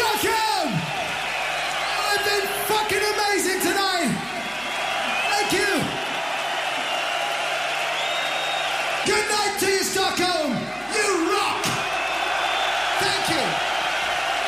welcome! I've been fucking amazing tonight! Thank you! Good night!